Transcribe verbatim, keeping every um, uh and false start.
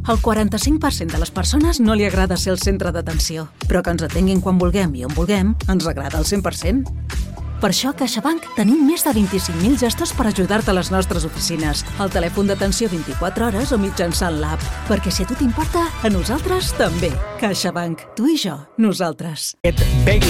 Al quaranta-cinc per cent de les persones no li agrada ser el centre d'atenció, però que ens atenguin quan vulguem i on vulguem ens agrada al cent per cent. Per això a CaixaBank tenim més de vint-i-cinc mil gestors per ajudar-te a les nostres oficines, al telèfon d'atenció vint-i-quatre hores o mitjançant l'app. Perquè si a tu t'importa, a nosaltres també. CaixaBank. Tu i jo. Nosaltres.